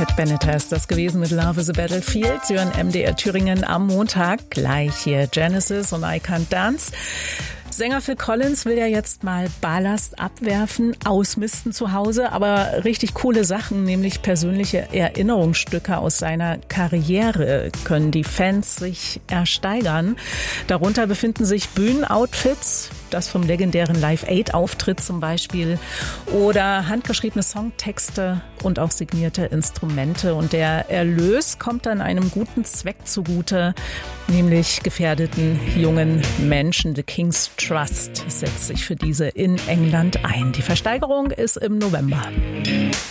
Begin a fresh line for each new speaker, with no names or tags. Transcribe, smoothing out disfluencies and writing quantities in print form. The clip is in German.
Ted Benatar ist das gewesen mit Love is a Battlefield. Sie hören MDR Thüringen am Montag. Gleich hier Genesis und I Can't Dance. Sänger Phil Collins will ja jetzt mal Ballast abwerfen, ausmisten zu Hause, aber richtig coole Sachen, nämlich persönliche Erinnerungsstücke aus seiner Karriere, können die Fans sich ersteigern. Darunter befinden sich Bühnenoutfits, das vom legendären Live-Aid-Auftritt zum Beispiel, oder handgeschriebene Songtexte und auch signierte Instrumente. Und der Erlös kommt dann einem guten Zweck zugute, nämlich gefährdeten jungen Menschen. The King's Trust setzt sich für diese in England ein. Die Versteigerung ist im November.